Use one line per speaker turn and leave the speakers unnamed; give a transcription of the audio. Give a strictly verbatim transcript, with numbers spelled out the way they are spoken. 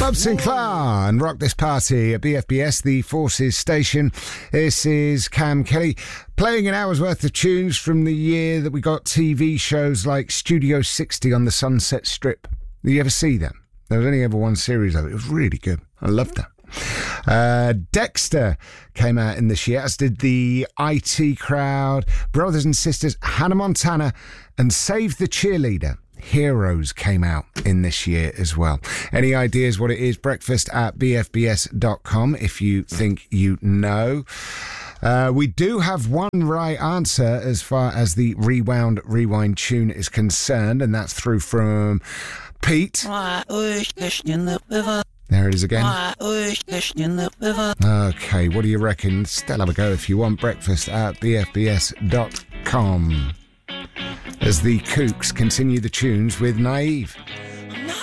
Bob Sinclair and Rock This Party at B F B S, the Forces station. This is Cam Kelly playing an hour's worth of tunes from the year that we got T V shows like Studio sixty on the Sunset Strip. Did you ever see that? There was only ever one series of it. It was really good. I loved that. Uh, Dexter came out in this year, as did the I T Crowd, Brothers and Sisters, Hannah Montana, and Save the Cheerleader. Heroes came out in this year as well. Any ideas what it is? Breakfast at b f b s dot com if you think you know. Uh, we do have one right answer as far as the Rewound Rewind tune is concerned, and that's through from Pete. There it is again. Okay, what do you reckon? Still have a go if you want. Breakfast at b f b s dot com. As the Kooks continue the tunes with Naive.